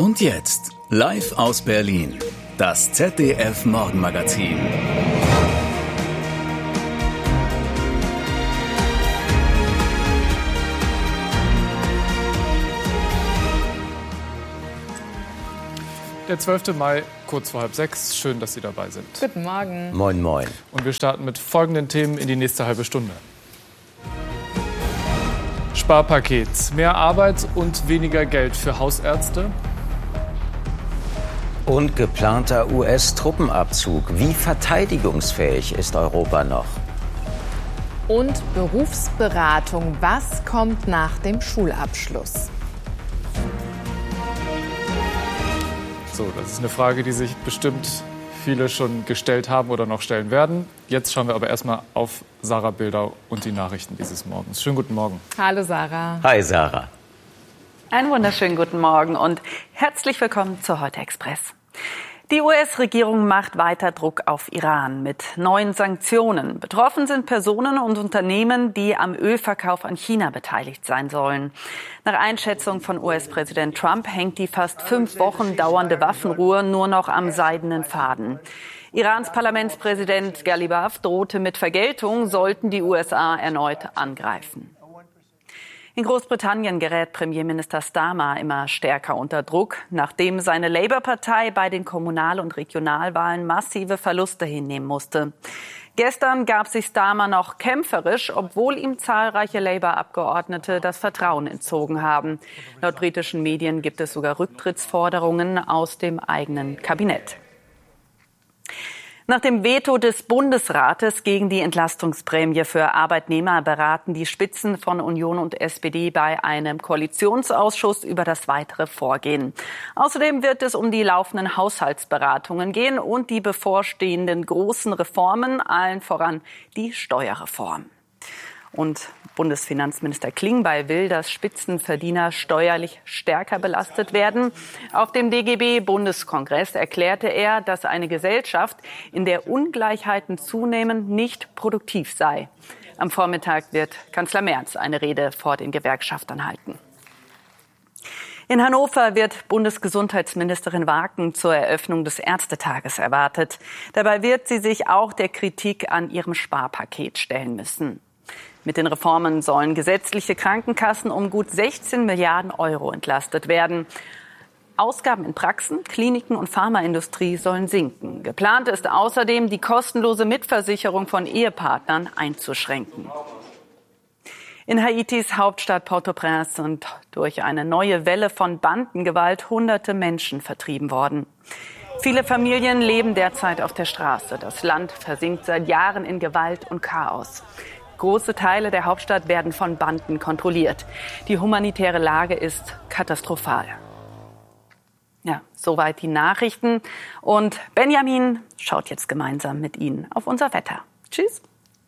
Und jetzt, live aus Berlin, das ZDF-Morgenmagazin. Der 12. Mai, kurz vor 5:30. Schön, dass Sie dabei sind. Guten Morgen. Moin, moin. Und wir starten mit folgenden Themen in die nächste halbe Stunde. Sparpaket, mehr Arbeit und weniger Geld für Hausärzte. Und geplanter US-Truppenabzug. Wie verteidigungsfähig ist Europa noch? Und Berufsberatung. Was kommt nach dem Schulabschluss? So, das ist eine Frage, die sich bestimmt viele schon gestellt haben oder noch stellen werden. Jetzt schauen wir aber erstmal auf Sarah Bildau und die Nachrichten dieses Morgens. Schönen guten Morgen. Hallo Sarah. Hi Sarah. Einen wunderschönen guten Morgen und herzlich willkommen zu Heute Express. Die US-Regierung macht weiter Druck auf Iran mit neuen Sanktionen. Betroffen sind Personen und Unternehmen, die am Ölverkauf an China beteiligt sein sollen. Nach Einschätzung von US-Präsident Trump hängt die fast 5 Wochen dauernde Waffenruhe nur noch am seidenen Faden. Irans Parlamentspräsident Ghalibaf drohte mit Vergeltung, sollten die USA erneut angreifen. In Großbritannien gerät Premierminister Starmer immer stärker unter Druck, nachdem seine Labour-Partei bei den Kommunal- und Regionalwahlen massive Verluste hinnehmen musste. Gestern gab sich Starmer noch kämpferisch, obwohl ihm zahlreiche Labour-Abgeordnete das Vertrauen entzogen haben. Laut britischen Medien gibt es sogar Rücktrittsforderungen aus dem eigenen Kabinett. Nach dem Veto des Bundesrates gegen die Entlastungsprämie für Arbeitnehmer beraten die Spitzen von Union und SPD bei einem Koalitionsausschuss über das weitere Vorgehen. Außerdem wird es um die laufenden Haushaltsberatungen gehen und die bevorstehenden großen Reformen, allen voran die Steuerreform. Und Bundesfinanzminister Klingbeil will, dass Spitzenverdiener steuerlich stärker belastet werden. Auf dem DGB-Bundeskongress erklärte er, dass eine Gesellschaft, in der Ungleichheiten zunehmen, nicht produktiv sei. Am Vormittag wird Kanzler Merz eine Rede vor den Gewerkschaftern halten. In Hannover wird Bundesgesundheitsministerin Waken zur Eröffnung des Ärztetages erwartet. Dabei wird sie sich auch der Kritik an ihrem Sparpaket stellen müssen. Mit den Reformen sollen gesetzliche Krankenkassen um gut 16 Milliarden Euro entlastet werden. Ausgaben in Praxen, Kliniken und Pharmaindustrie sollen sinken. Geplant ist außerdem, die kostenlose Mitversicherung von Ehepartnern einzuschränken. In Haitis Hauptstadt Port-au-Prince sind durch eine neue Welle von Bandengewalt Hunderte Menschen vertrieben worden. Viele Familien leben derzeit auf der Straße. Das Land versinkt seit Jahren in Gewalt und Chaos. Große Teile der Hauptstadt werden von Banden kontrolliert. Die humanitäre Lage ist katastrophal. Ja, soweit die Nachrichten. Und Benjamin schaut jetzt gemeinsam mit Ihnen auf unser Wetter. Tschüss.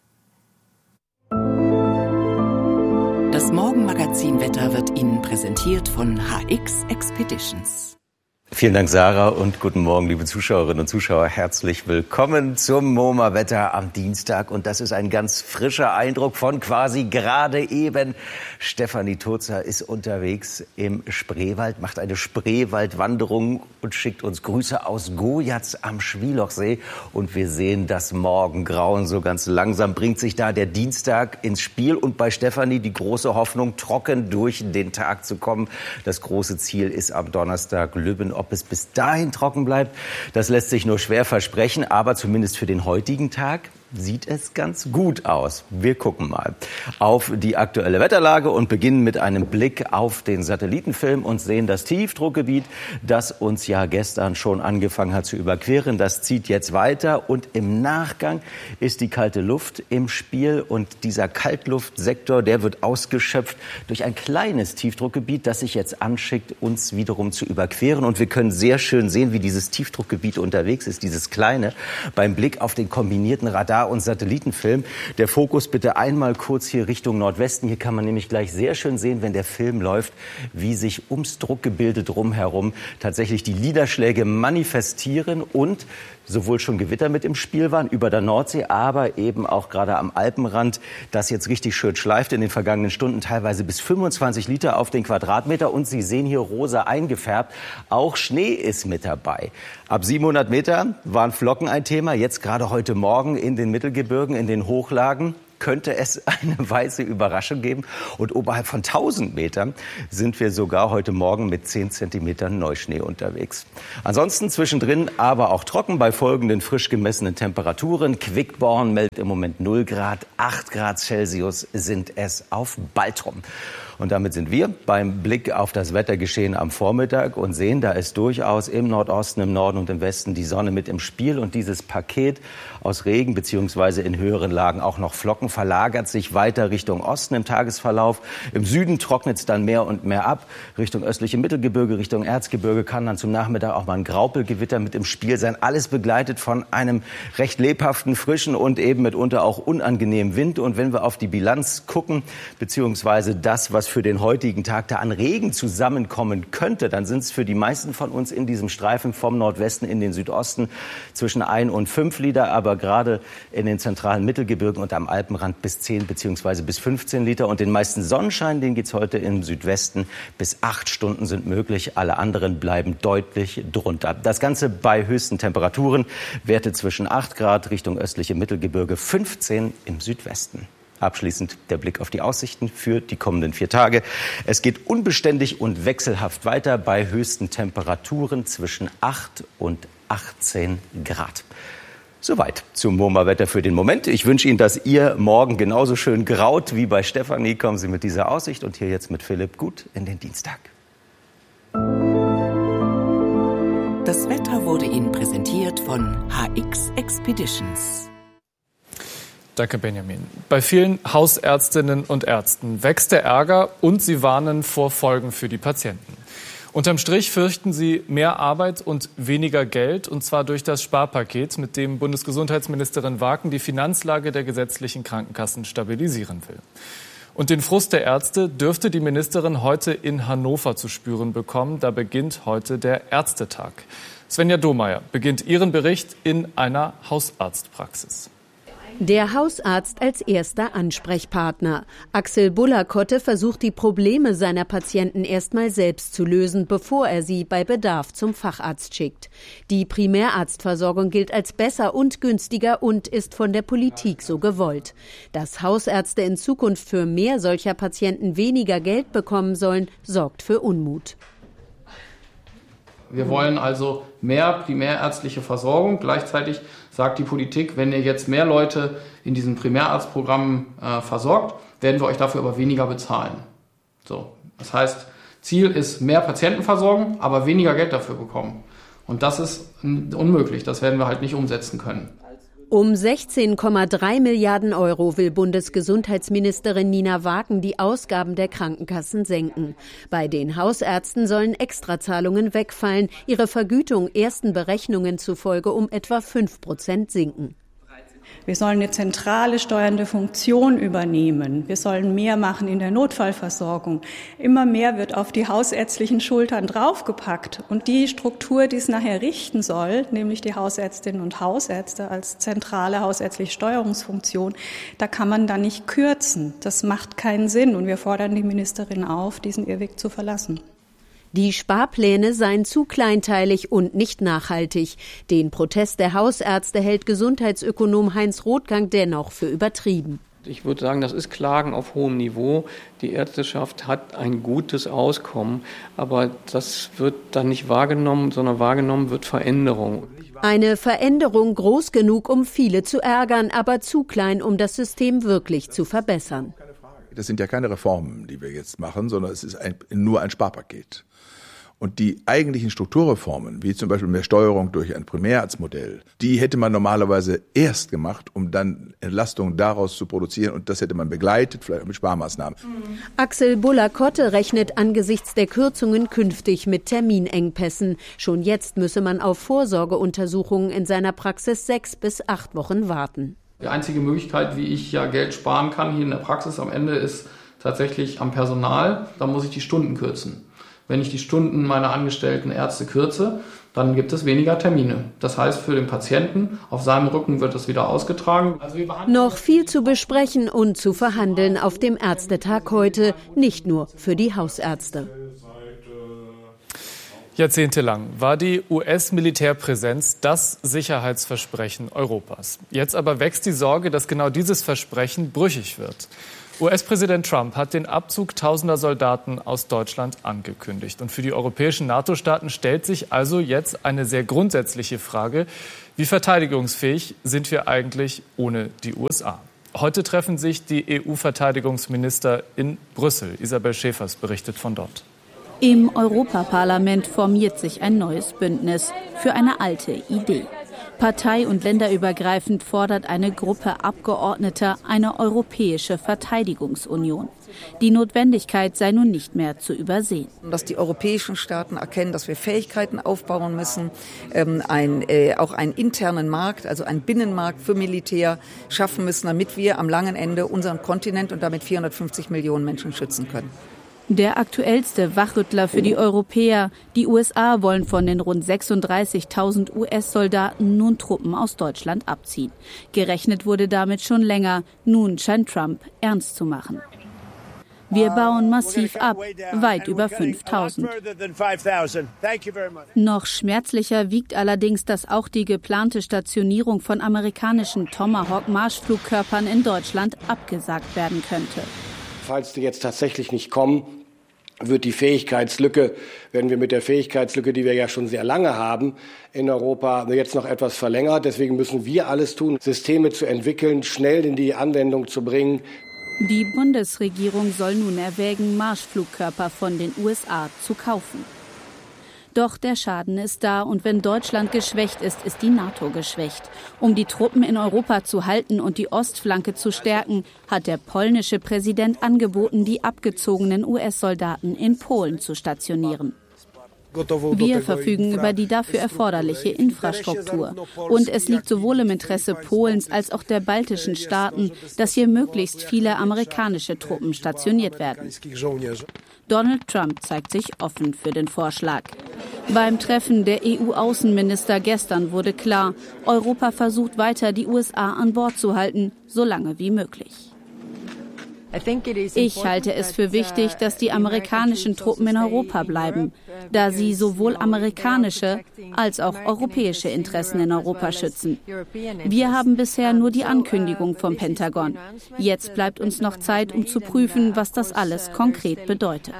Das Morgenmagazin-Wetter wird Ihnen präsentiert von HX Expeditions. Vielen Dank, Sarah, und guten Morgen, liebe Zuschauerinnen und Zuschauer. Herzlich willkommen zum MoMA-Wetter am Dienstag. Und das ist ein ganz frischer Eindruck von quasi gerade eben. Stefanie Tozer ist unterwegs im Spreewald, macht eine Spreewaldwanderung und schickt uns Grüße aus Gojatz am Schwielochsee. Und wir sehen das Morgengrauen so ganz langsam. Bringt sich da der Dienstag ins Spiel. Und bei Stefanie die große Hoffnung, trocken durch den Tag zu kommen. Das große Ziel ist am Donnerstag Lübben. Ob es bis dahin trocken bleibt, das lässt sich nur schwer versprechen. Aber zumindest für den heutigen Tag sieht es ganz gut aus. Wir gucken mal auf die aktuelle Wetterlage und beginnen mit einem Blick auf den Satellitenfilm und sehen das Tiefdruckgebiet, das uns ja gestern schon angefangen hat zu überqueren. Das zieht jetzt weiter und im Nachgang ist die kalte Luft im Spiel und dieser Kaltluftsektor, der wird ausgeschöpft durch ein kleines Tiefdruckgebiet, das sich jetzt anschickt, uns wiederum zu überqueren. Und wir können sehr schön sehen, wie dieses Tiefdruckgebiet unterwegs ist, dieses kleine, beim Blick auf den kombinierten Radar Radar- und Satellitenfilm. Der Fokus bitte einmal kurz hier Richtung Nordwesten. Hier kann man nämlich gleich sehr schön sehen, wenn der Film läuft, wie sich ums Druckgebilde drumherum tatsächlich die Niederschläge manifestieren und sowohl schon Gewitter mit im Spiel waren über der Nordsee, aber eben auch gerade am Alpenrand, das jetzt richtig schön schleift in den vergangenen Stunden, teilweise bis 25 Liter auf den Quadratmeter. Und Sie sehen hier rosa eingefärbt. Auch Schnee ist mit dabei. Ab 700 Meter waren Flocken ein Thema. Jetzt gerade heute Morgen in den Mittelgebirgen, in den Hochlagen, könnte es eine weiße Überraschung geben. Und oberhalb von 1000 Metern sind wir sogar heute Morgen mit 10 Zentimetern Neuschnee unterwegs. Ansonsten zwischendrin aber auch trocken bei folgenden frisch gemessenen Temperaturen. Quickborn meldet im Moment 0 Grad, 8 Grad Celsius sind es auf Baltrum. Und damit sind wir beim Blick auf das Wettergeschehen am Vormittag und sehen, da ist durchaus im Nordosten, im Norden und im Westen die Sonne mit im Spiel. Und dieses Paket aus Regen bzw. in höheren Lagen auch noch Flocken verlagert sich weiter Richtung Osten im Tagesverlauf. Im Süden trocknet es dann mehr und mehr ab. Richtung östliche Mittelgebirge, Richtung Erzgebirge kann dann zum Nachmittag auch mal ein Graupelgewitter mit im Spiel sein. Alles begleitet von einem recht lebhaften, frischen und eben mitunter auch unangenehmen Wind. Und wenn wir auf die Bilanz gucken, beziehungsweise das, was für den heutigen Tag da an Regen zusammenkommen könnte, dann sind es für die meisten von uns in diesem Streifen vom Nordwesten in den Südosten zwischen 1 und 5 Liter, aber gerade in den zentralen Mittelgebirgen und am Alpenrand bis 10 bzw. bis 15 Liter. Und den meisten Sonnenschein, den geht's heute im Südwesten. Bis 8 Stunden sind möglich. Alle anderen bleiben deutlich drunter. Das Ganze bei höchsten Temperaturen. Werte zwischen 8 Grad Richtung östliche Mittelgebirge, 15 im Südwesten. Abschließend der Blick auf die Aussichten für die kommenden 4 Tage. Es geht unbeständig und wechselhaft weiter bei höchsten Temperaturen zwischen 8 und 18 Grad. Soweit zum MoMA-Wetter für den Moment. Ich wünsche Ihnen, dass ihr morgen genauso schön graut wie bei Stefanie. Kommen Sie mit dieser Aussicht und hier jetzt mit Philipp gut in den Dienstag. Das Wetter wurde Ihnen präsentiert von HX Expeditions. Danke, Benjamin. Bei vielen Hausärztinnen und Ärzten wächst der Ärger und sie warnen vor Folgen für die Patienten. Unterm Strich fürchten sie mehr Arbeit und weniger Geld, und zwar durch das Sparpaket, mit dem Bundesgesundheitsministerin Waken die Finanzlage der gesetzlichen Krankenkassen stabilisieren will. Und den Frust der Ärzte dürfte die Ministerin heute in Hannover zu spüren bekommen. Da beginnt heute der Ärztetag. Svenja Domeyer beginnt ihren Bericht in einer Hausarztpraxis. Der Hausarzt als erster Ansprechpartner. Axel Bullakotte versucht, die Probleme seiner Patienten erstmal selbst zu lösen, bevor er sie bei Bedarf zum Facharzt schickt. Die Primärarztversorgung gilt als besser und günstiger und ist von der Politik so gewollt. Dass Hausärzte in Zukunft für mehr solcher Patienten weniger Geld bekommen sollen, sorgt für Unmut. Wir wollen also mehr primärärztliche Versorgung. Gleichzeitig sagt die Politik, wenn ihr jetzt mehr Leute in diesen Primärarztprogrammen versorgt, werden wir euch dafür aber weniger bezahlen. So, das heißt, Ziel ist mehr Patienten versorgen, aber weniger Geld dafür bekommen. Und das ist unmöglich. Das werden wir halt nicht umsetzen können. Um 16,3 Milliarden Euro will Bundesgesundheitsministerin Nina Waken die Ausgaben der Krankenkassen senken. Bei den Hausärzten sollen Extrazahlungen wegfallen, ihre Vergütung ersten Berechnungen zufolge um etwa 5% sinken. Wir sollen eine zentrale steuernde Funktion übernehmen. Wir sollen mehr machen in der Notfallversorgung. Immer mehr wird auf die hausärztlichen Schultern draufgepackt. Und die Struktur, die es nachher richten soll, nämlich die Hausärztinnen und Hausärzte als zentrale hausärztliche Steuerungsfunktion, da kann man dann nicht kürzen. Das macht keinen Sinn. Und wir fordern die Ministerin auf, diesen Irrweg zu verlassen. Die Sparpläne seien zu kleinteilig und nicht nachhaltig. Den Protest der Hausärzte hält Gesundheitsökonom Heinz Rothgang dennoch für übertrieben. Ich würde sagen, das ist Klagen auf hohem Niveau. Die Ärzteschaft hat ein gutes Auskommen, aber das wird dann nicht wahrgenommen, sondern wahrgenommen wird Veränderung. Eine Veränderung groß genug, um viele zu ärgern, aber zu klein, um das System wirklich zu verbessern. Das sind ja keine Reformen, die wir jetzt machen, sondern es ist nur ein Sparpaket. Und die eigentlichen Strukturreformen, wie zum Beispiel mehr Steuerung durch ein Primärarztmodell, die hätte man normalerweise erst gemacht, um dann Entlastungen daraus zu produzieren. Und das hätte man begleitet, vielleicht mit Sparmaßnahmen. Axel Bullakotte rechnet angesichts der Kürzungen künftig mit Terminengpässen. Schon jetzt müsse man auf Vorsorgeuntersuchungen in seiner Praxis 6 bis 8 Wochen warten. Die einzige Möglichkeit, wie ich ja Geld sparen kann hier in der Praxis am Ende, ist tatsächlich am Personal. Da muss ich die Stunden kürzen. Wenn ich die Stunden meiner angestellten Ärzte kürze, dann gibt es weniger Termine. Das heißt, für den Patienten, auf seinem Rücken wird das wieder ausgetragen. Noch viel zu besprechen und zu verhandeln auf dem Ärztetag heute, nicht nur für die Hausärzte. Jahrzehntelang war die US-Militärpräsenz das Sicherheitsversprechen Europas. Jetzt aber wächst die Sorge, dass genau dieses Versprechen brüchig wird. US-Präsident Trump hat den Abzug tausender Soldaten aus Deutschland angekündigt. Und für die europäischen NATO-Staaten stellt sich also jetzt eine sehr grundsätzliche Frage: Wie verteidigungsfähig sind wir eigentlich ohne die USA? Heute treffen sich die EU-Verteidigungsminister in Brüssel. Isabel Schäfers berichtet von dort. Im Europaparlament formiert sich ein neues Bündnis für eine alte Idee. Partei- und länderübergreifend fordert eine Gruppe Abgeordneter eine europäische Verteidigungsunion. Die Notwendigkeit sei nun nicht mehr zu übersehen. Dass die europäischen Staaten erkennen, dass wir Fähigkeiten aufbauen müssen, auch einen internen Markt, also einen Binnenmarkt für Militär schaffen müssen, damit wir am langen Ende unseren Kontinent und damit 450 Millionen Menschen schützen können. Der aktuellste Wachrüttler für die Europäer. Die USA wollen von den rund 36.000 US-Soldaten nun Truppen aus Deutschland abziehen. Gerechnet wurde damit schon länger. Nun scheint Trump ernst zu machen. Wir bauen massiv ab, weit über 5.000. Noch schmerzlicher wiegt allerdings, dass auch die geplante Stationierung von amerikanischen Tomahawk-Marschflugkörpern in Deutschland abgesagt werden könnte. Falls die jetzt tatsächlich nicht kommen, werden wir mit der Fähigkeitslücke, die wir ja schon sehr lange haben, in Europa jetzt noch etwas verlängert. Deswegen müssen wir alles tun, Systeme zu entwickeln, schnell in die Anwendung zu bringen. Die Bundesregierung soll nun erwägen, Marschflugkörper von den USA zu kaufen. Doch der Schaden ist da, und wenn Deutschland geschwächt ist, ist die NATO geschwächt. Um die Truppen in Europa zu halten und die Ostflanke zu stärken, hat der polnische Präsident angeboten, die abgezogenen US-Soldaten in Polen zu stationieren. Wir verfügen über die dafür erforderliche Infrastruktur. Und es liegt sowohl im Interesse Polens als auch der baltischen Staaten, dass hier möglichst viele amerikanische Truppen stationiert werden. Donald Trump zeigt sich offen für den Vorschlag. Beim Treffen der EU-Außenminister gestern wurde klar, Europa versucht weiter, die USA an Bord zu halten, so lange wie möglich. Ich halte es für wichtig, dass die amerikanischen Truppen in Europa bleiben, da sie sowohl amerikanische als auch europäische Interessen in Europa schützen. Wir haben bisher nur die Ankündigung vom Pentagon. Jetzt bleibt uns noch Zeit, um zu prüfen, was das alles konkret bedeutet.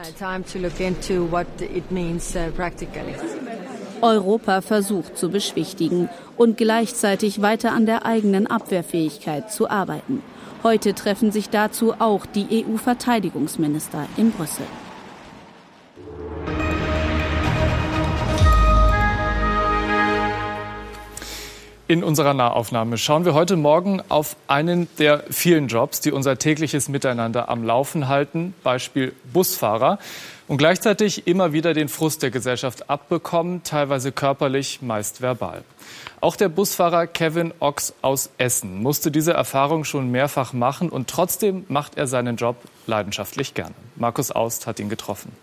Europa versucht zu beschwichtigen und gleichzeitig weiter an der eigenen Abwehrfähigkeit zu arbeiten. Heute treffen sich dazu auch die EU-Verteidigungsminister in Brüssel. In unserer Nahaufnahme schauen wir heute Morgen auf einen der vielen Jobs, die unser tägliches Miteinander am Laufen halten, Beispiel Busfahrer, und gleichzeitig immer wieder den Frust der Gesellschaft abbekommen, teilweise körperlich, meist verbal. Auch der Busfahrer Kevin Ochs aus Essen musste diese Erfahrung schon mehrfach machen, und trotzdem macht er seinen Job leidenschaftlich gerne. Markus Aust hat ihn getroffen.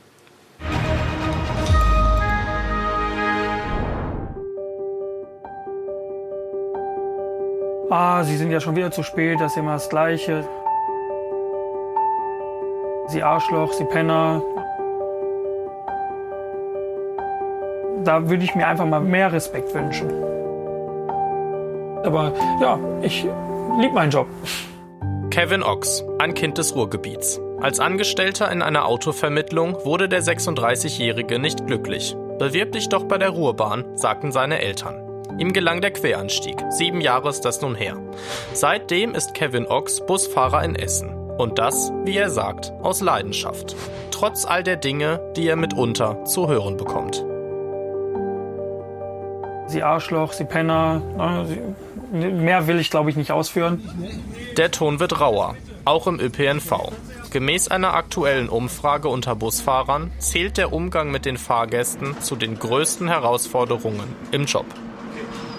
Sie sind ja schon wieder zu spät, das ist immer das Gleiche. Sie Arschloch, Sie Penner. Da würde ich mir einfach mal mehr Respekt wünschen. Aber ja, ich liebe meinen Job. Kevin Ochs, ein Kind des Ruhrgebiets. Als Angestellter in einer Autovermittlung wurde der 36-Jährige nicht glücklich. Bewirb dich doch bei der Ruhrbahn, sagten seine Eltern. Ihm gelang der Queranstieg. 7 Jahre ist das nun her. Seitdem ist Kevin Ochs Busfahrer in Essen. Und das, wie er sagt, aus Leidenschaft. Trotz all der Dinge, die er mitunter zu hören bekommt. Sie Arschloch, Sie Penner. Mehr will ich, glaube ich, nicht ausführen. Der Ton wird rauer, auch im ÖPNV. Gemäß einer aktuellen Umfrage unter Busfahrern zählt der Umgang mit den Fahrgästen zu den größten Herausforderungen im Job.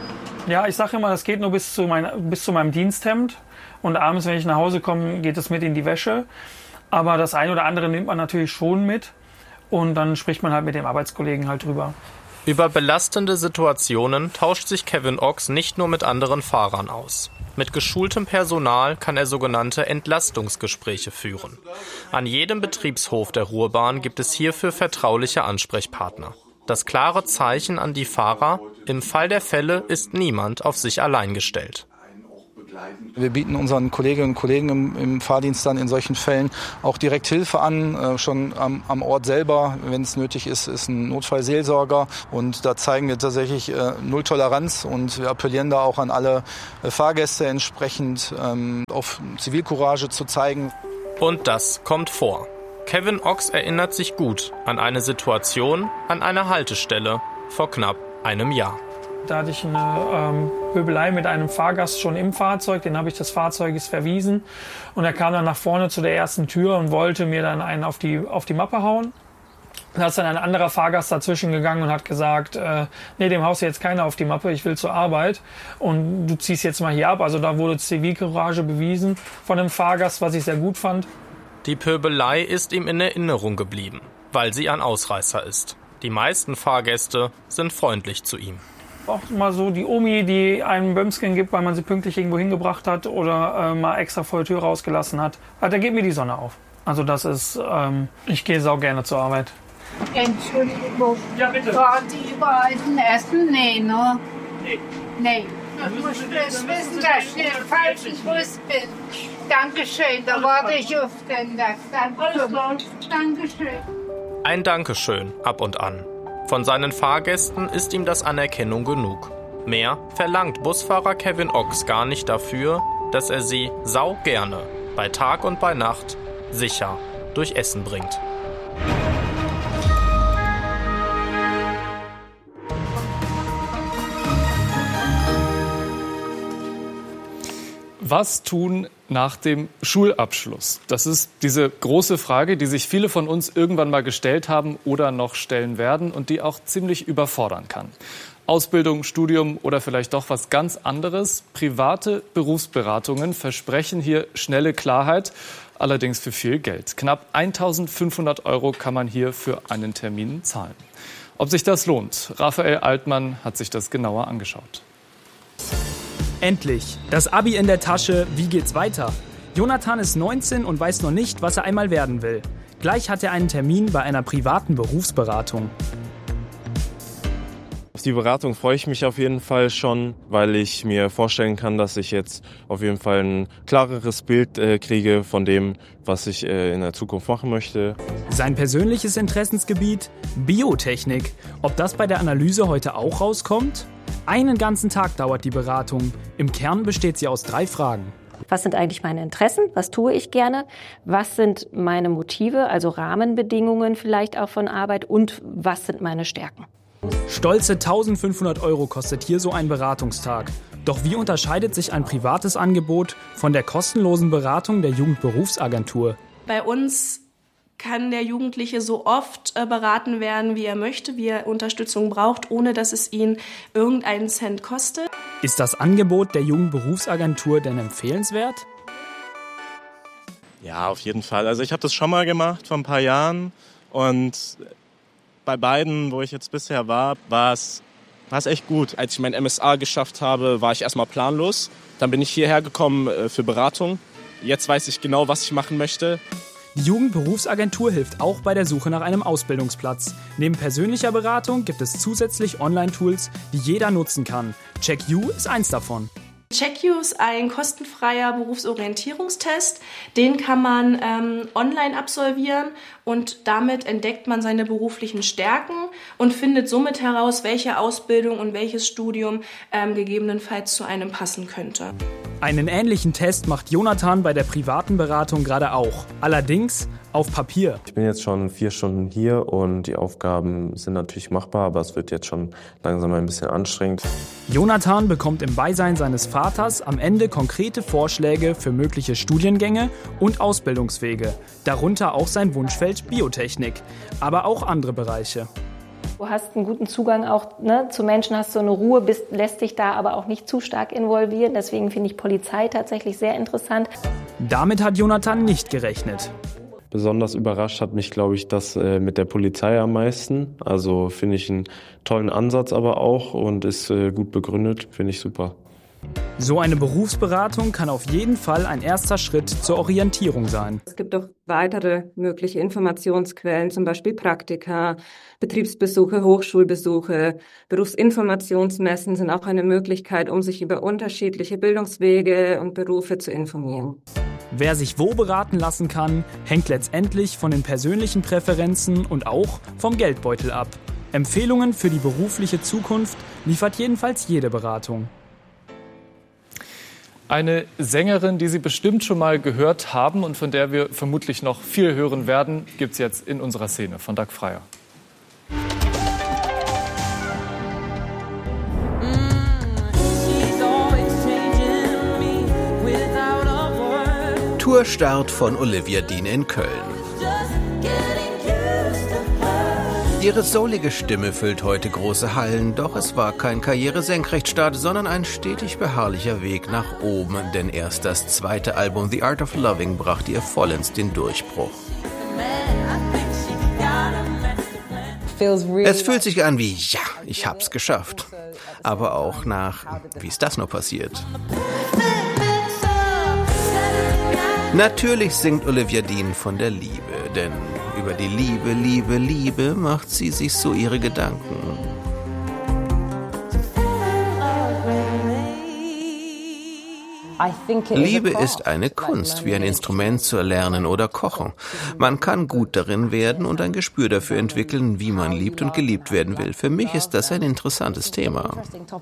Ja, ich sage immer, das geht nur bis zu meinem Diensthemd. Und abends, wenn ich nach Hause komme, geht es mit in die Wäsche. Aber das eine oder andere nimmt man natürlich schon mit. Und dann spricht man halt mit dem Arbeitskollegen halt drüber. Über belastende Situationen tauscht sich Kevin Ochs nicht nur mit anderen Fahrern aus. Mit geschultem Personal kann er sogenannte Entlastungsgespräche führen. An jedem Betriebshof der Ruhrbahn gibt es hierfür vertrauliche Ansprechpartner. Das klare Zeichen an die Fahrer: Im Fall der Fälle ist niemand auf sich allein gestellt. Wir bieten unseren Kolleginnen und Kollegen im Fahrdienst dann in solchen Fällen auch direkt Hilfe an. Schon am Ort selber, wenn es nötig ist ein Notfallseelsorger. Und da zeigen wir tatsächlich null Toleranz. Und wir appellieren da auch an alle Fahrgäste entsprechend auf Zivilcourage zu zeigen. Und das kommt vor. Kevin Ochs erinnert sich gut an eine Situation an einer Haltestelle vor knapp einem Jahr. Da hatte ich eine Pöbelei mit einem Fahrgast schon im Fahrzeug, den habe ich des Fahrzeuges verwiesen. Und er kam dann nach vorne zu der ersten Tür und wollte mir dann einen auf die Mappe hauen. Da ist dann ein anderer Fahrgast dazwischen gegangen und hat gesagt, nee, dem haust du jetzt keiner auf die Mappe, ich will zur Arbeit und du ziehst jetzt mal hier ab. Also da wurde Zivilcourage bewiesen von dem Fahrgast, was ich sehr gut fand. Die Pöbelei ist ihm in Erinnerung geblieben, weil sie ein Ausreißer ist. Die meisten Fahrgäste sind freundlich zu ihm. Auch mal so die Omi, die einen Bömsken gibt, weil man sie pünktlich irgendwo hingebracht hat oder mal extra vor der Tür rausgelassen hat. Da geht mir die Sonne auf. Also das ist, ich gehe sau gerne zur Arbeit. Entschuldigung, ja, bitte. Waren die beiden essen? Nee, ne? Nee. Du musst das wissen, dass ich den falschen Bus bin. Dankeschön, da warte ich auf den Dankeschön. Ein Dankeschön ab und an. Von seinen Fahrgästen ist ihm das Anerkennung genug. Mehr verlangt Busfahrer Kevin Ochs gar nicht dafür, dass er sie sau gerne bei Tag und bei Nacht sicher durch Essen bringt. Was tun nach dem Schulabschluss? Das ist diese große Frage, die sich viele von uns irgendwann mal gestellt haben oder noch stellen werden und die auch ziemlich überfordern kann. Ausbildung, Studium oder vielleicht doch was ganz anderes. Private Berufsberatungen versprechen hier schnelle Klarheit, allerdings für viel Geld. Knapp 1.500 € kann man hier für einen Termin zahlen. Ob sich das lohnt? Raphael Altmann hat sich das genauer angeschaut. Endlich. Das Abi in der Tasche. Wie geht's weiter? Jonathan ist 19 und weiß noch nicht, was er einmal werden will. Gleich hat er einen Termin bei einer privaten Berufsberatung. Auf die Beratung freue ich mich auf jeden Fall schon, weil ich mir vorstellen kann, dass ich jetzt auf jeden Fall ein klareres Bild kriege von dem, was ich in der Zukunft machen möchte. Sein persönliches Interessensgebiet? Biotechnik. Ob das bei der Analyse heute auch rauskommt? Einen ganzen Tag dauert die Beratung. Im Kern besteht sie aus 3 Fragen. Was sind eigentlich meine Interessen? Was tue ich gerne? Was sind meine Motive, also Rahmenbedingungen vielleicht auch von Arbeit? Und was sind meine Stärken? Stolze 1.500 € kostet hier so ein Beratungstag. Doch wie unterscheidet sich ein privates Angebot von der kostenlosen Beratung der Jugendberufsagentur? Bei uns kann der Jugendliche so oft beraten werden, wie er möchte, wie er Unterstützung braucht, ohne dass es ihn irgendeinen Cent kostet. Ist das Angebot der Jugendberufsagentur denn empfehlenswert? Ja, auf jeden Fall. Also ich habe das schon mal gemacht vor ein paar Jahren und bei beiden, wo ich jetzt bisher war es echt gut. Als ich mein MSA geschafft habe, war ich erstmal planlos. Dann bin ich hierher gekommen für Beratung. Jetzt weiß ich genau, was ich machen möchte. Die Jugendberufsagentur hilft auch bei der Suche nach einem Ausbildungsplatz. Neben persönlicher Beratung gibt es zusätzlich Online-Tools, die jeder nutzen kann. CheckU ist eins davon. CheckU ist ein kostenfreier Berufsorientierungstest. Den kann man online absolvieren und damit entdeckt man seine beruflichen Stärken und findet somit heraus, welche Ausbildung und welches Studium gegebenenfalls zu einem passen könnte. Einen ähnlichen Test macht Jonathan bei der privaten Beratung gerade auch. Allerdings auf Papier. Ich bin jetzt schon 4 Stunden hier und die Aufgaben sind natürlich machbar, aber es wird jetzt schon langsam ein bisschen anstrengend. Jonathan bekommt im Beisein seines Vaters am Ende konkrete Vorschläge für mögliche Studiengänge und Ausbildungswege. Darunter auch sein Wunschfeld Biotechnik, aber auch andere Bereiche. Du hast einen guten Zugang auch zu Menschen, hast so eine Ruhe, lässt dich da aber auch nicht zu stark involvieren. Deswegen finde ich Polizei tatsächlich sehr interessant. Damit hat Jonathan nicht gerechnet. Besonders überrascht hat mich, glaube ich, das mit der Polizei am meisten. Also finde ich einen tollen Ansatz aber auch und ist gut begründet, finde ich super. So eine Berufsberatung kann auf jeden Fall ein erster Schritt zur Orientierung sein. Es gibt auch weitere mögliche Informationsquellen, zum Beispiel Praktika, Betriebsbesuche, Hochschulbesuche. Berufsinformationsmessen sind auch eine Möglichkeit, um sich über unterschiedliche Bildungswege und Berufe zu informieren. Wer sich wo beraten lassen kann, hängt letztendlich von den persönlichen Präferenzen und auch vom Geldbeutel ab. Empfehlungen für die berufliche Zukunft liefert jedenfalls jede Beratung. Eine Sängerin, die Sie bestimmt schon mal gehört haben und von der wir vermutlich noch viel hören werden, gibt es jetzt in unserer Szene von Doug Freier. Tourstart von Olivia Dean in Köln. Ihre soulige Stimme füllt heute große Hallen, doch es war kein Karrieresenkrechtstart, sondern ein stetig beharrlicher Weg nach oben, denn erst das zweite Album The Art of Loving brachte ihr vollends den Durchbruch. Es fühlt sich an wie, ja, ich hab's geschafft. Aber auch nach, wie ist das nur passiert? Natürlich singt Olivia Dean von der Liebe, denn über die Liebe, Liebe, Liebe macht sie sich so ihre Gedanken. Liebe ist eine Kunst, wie ein Instrument zu erlernen oder kochen. Man kann gut darin werden und ein Gespür dafür entwickeln, wie man liebt und geliebt werden will. Für mich ist das ein interessantes Thema.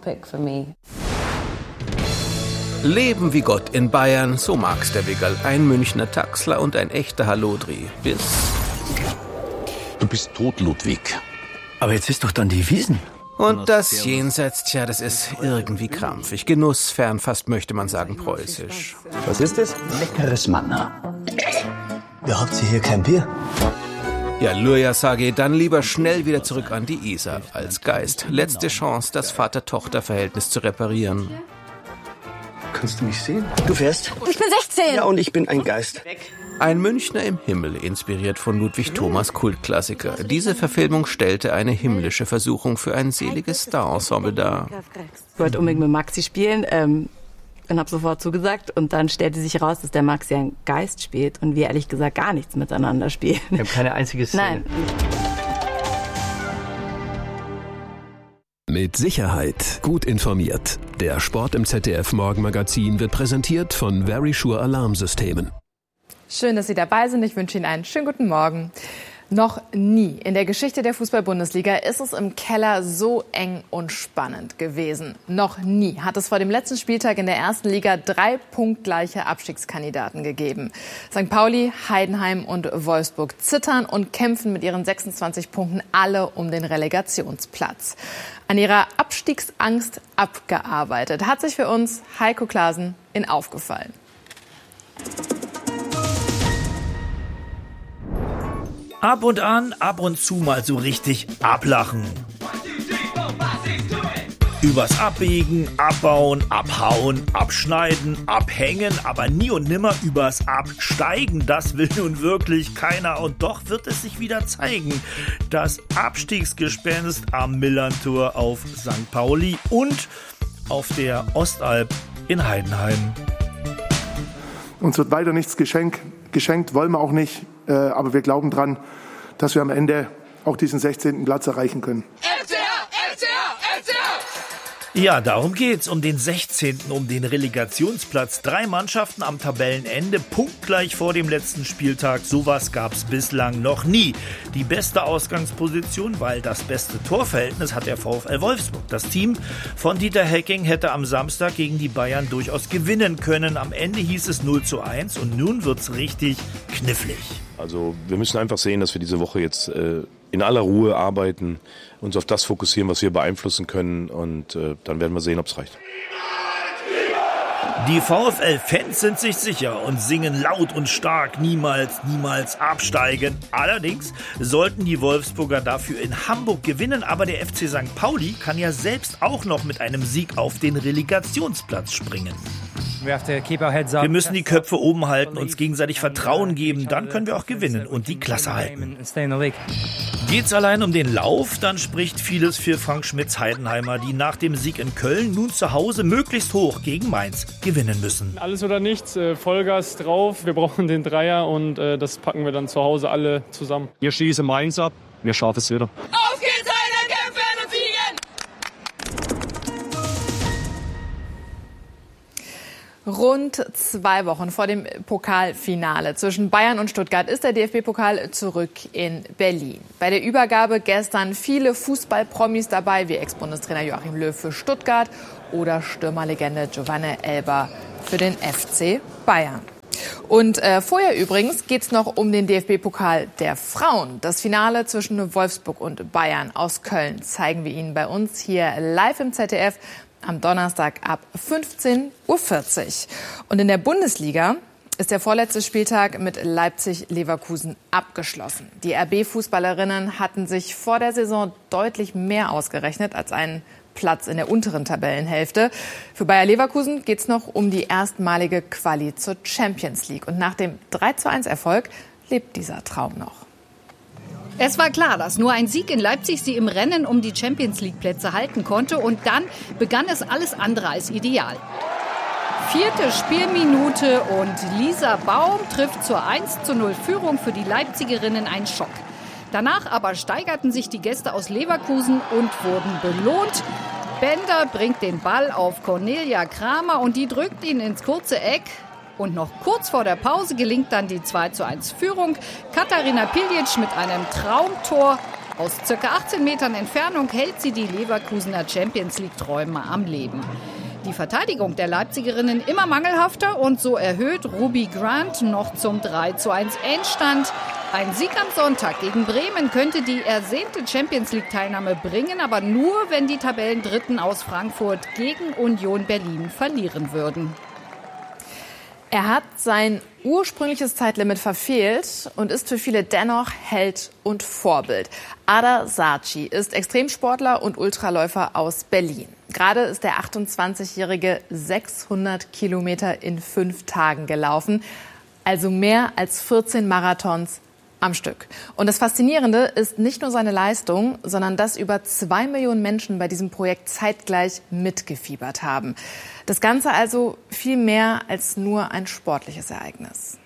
Leben wie Gott in Bayern, so mag's der Wiggerl. Ein Münchner Taxler und ein echter Hallodri. Bis... Du bist tot, Ludwig. Aber jetzt ist doch dann die Wiesn. Und das Jenseits, tja, das ist irgendwie krampfig. Genussfern, fast möchte man sagen preußisch. Was ist das? Leckeres Manna. Ihr habt hier kein Bier? Ja, Luja sage, dann lieber schnell wieder zurück an die Isar. Als Geist. Letzte Chance, das Vater-Tochter-Verhältnis zu reparieren. Kannst du mich sehen? Du fährst? Ich bin 16. Ja, und ich bin ein Geist. Ein Münchner im Himmel, inspiriert von Ludwig Thomas Kultklassiker. Diese Verfilmung stellte eine himmlische Versuchung für ein seliges Star-Ensemble dar. Ich wollte unbedingt mit Maxi spielen und habe sofort zugesagt. Und dann stellte sich raus, dass der Maxi einen Geist spielt und wir ehrlich gesagt gar nichts miteinander spielen. Ich habe keine einzige Szene. Nein. Mit Sicherheit gut informiert. Der Sport im ZDF Morgenmagazin wird präsentiert von Verisure Alarmsystemen. Schön, dass Sie dabei sind. Ich wünsche Ihnen einen schönen guten Morgen. Noch nie in der Geschichte der Fußball-Bundesliga ist es im Keller so eng und spannend gewesen. Noch nie hat es vor dem letzten Spieltag in der ersten Liga 3 punktgleiche Abstiegskandidaten gegeben. St. Pauli, Heidenheim und Wolfsburg zittern und kämpfen mit ihren 26 Punkten alle um den Relegationsplatz. An ihrer Abstiegsangst abgearbeitet hat sich für uns Heiko Klaasen in Aufgefallen. Ab und an, ab und zu mal so richtig ablachen. Übers Abbiegen, Abbauen, Abhauen, Abschneiden, Abhängen, aber nie und nimmer übers Absteigen. Das will nun wirklich keiner und doch wird es sich wieder zeigen. Das Abstiegsgespenst am Millerntor auf St. Pauli und auf der Ostalb in Heidenheim. Uns wird weiter nichts geschenkt, wollen wir auch nicht. Aber wir glauben dran, dass wir am Ende auch diesen 16. Platz erreichen können. Ja, darum geht's, um den 16., um den Relegationsplatz. 3 Mannschaften am Tabellenende, punktgleich vor dem letzten Spieltag. Sowas gab's bislang noch nie. Die beste Ausgangsposition, weil das beste Torverhältnis hat der VfL Wolfsburg. Das Team von Dieter Hecking hätte am Samstag gegen die Bayern durchaus gewinnen können. Am Ende hieß es 0:1 und nun wird's richtig knifflig. Also wir müssen einfach sehen, dass wir diese Woche jetzt in aller Ruhe arbeiten, uns auf das fokussieren, was wir beeinflussen können und dann werden wir sehen, ob es reicht. Die VfL-Fans sind sich sicher und singen laut und stark, niemals, niemals absteigen. Allerdings sollten die Wolfsburger dafür in Hamburg gewinnen, aber der FC St. Pauli kann ja selbst auch noch mit einem Sieg auf den Relegationsplatz springen. Wir müssen die Köpfe oben halten, uns gegenseitig Vertrauen geben, dann können wir auch gewinnen und die Klasse halten. Geht's allein um den Lauf, dann spricht vieles für Frank Schmidts Heidenheimer, die nach dem Sieg in Köln nun zu Hause möglichst hoch gegen Mainz gewinnen müssen. Alles oder nichts, Vollgas drauf, wir brauchen den Dreier und das packen wir dann zu Hause alle zusammen. Wir schießen Mainz ab, wir schaffen es wieder. Auf geht's, Heiner, kämpfen und siegen! Rund 2 Wochen vor dem Pokalfinale zwischen Bayern und Stuttgart ist der DFB-Pokal zurück in Berlin. Bei der Übergabe gestern viele Fußballpromis dabei, wie Ex-Bundestrainer Joachim Löw für Stuttgart oder Stürmerlegende Giovanni Elber für den FC Bayern. Und vorher übrigens geht's noch um den DFB-Pokal der Frauen. Das Finale zwischen Wolfsburg und Bayern aus Köln zeigen wir Ihnen bei uns hier live im ZDF. Am Donnerstag ab 15:40 Uhr. Und in der Bundesliga ist der vorletzte Spieltag mit Leipzig-Leverkusen abgeschlossen. Die RB-Fußballerinnen hatten sich vor der Saison deutlich mehr ausgerechnet als einen Platz in der unteren Tabellenhälfte. Für Bayer Leverkusen geht es noch um die erstmalige Quali zur Champions League. Und nach dem 3:1-Erfolg lebt dieser Traum noch. Es war klar, dass nur ein Sieg in Leipzig sie im Rennen um die Champions-League-Plätze halten konnte. Und dann begann es alles andere als ideal. 4. Spielminute und Lisa Baum trifft zur 1:0-Führung für die Leipzigerinnen, ein Schock. Danach aber steigerten sich die Gäste aus Leverkusen und wurden belohnt. Bender bringt den Ball auf Cornelia Kramer und die drückt ihn ins kurze Eck. Und noch kurz vor der Pause gelingt dann die 2:1-Führung. Katharina Piljic mit einem Traumtor. Aus ca. 18 Metern Entfernung hält sie die Leverkusener Champions-League-Träume am Leben. Die Verteidigung der Leipzigerinnen immer mangelhafter und so erhöht Ruby Grant noch zum 3:1 Endstand. Ein Sieg am Sonntag gegen Bremen könnte die ersehnte Champions-League-Teilnahme bringen, aber nur, wenn die Tabellendritten aus Frankfurt gegen Union Berlin verlieren würden. Er hat sein ursprüngliches Zeitlimit verfehlt und ist für viele dennoch Held und Vorbild. Ada Sarci ist Extremsportler und Ultraläufer aus Berlin. Gerade ist der 28-Jährige 600 Kilometer in 5 Tagen gelaufen, also mehr als 14 Marathons am Stück. Und das Faszinierende ist nicht nur seine Leistung, sondern dass über 2 Millionen Menschen bei diesem Projekt zeitgleich mitgefiebert haben. Das Ganze also viel mehr als nur ein sportliches Ereignis.